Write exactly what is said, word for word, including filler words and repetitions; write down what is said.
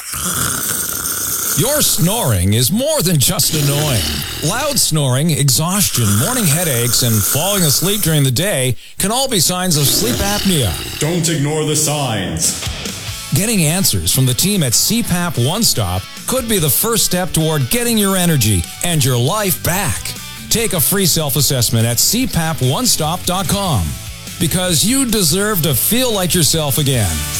Your snoring is more than just annoying. Loud snoring, exhaustion, morning headaches, and falling asleep during the day can all be signs of sleep apnea. Don't ignore the signs. Getting answers from the team at C PAP One Stop could be the first step toward getting your energy and your life back. Take a free self-assessment at c pap one stop dot com because you deserve to feel like yourself again.